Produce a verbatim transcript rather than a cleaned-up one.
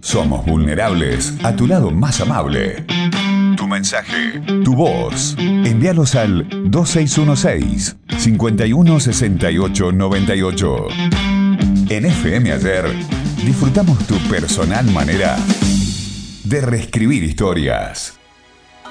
Somos vulnerables a tu lado más amable. Tu mensaje, tu voz. Envíalos al dos seis uno seis, cinco uno seis ocho nueve ocho. En F M Ayer disfrutamos tu personal manera de reescribir historias.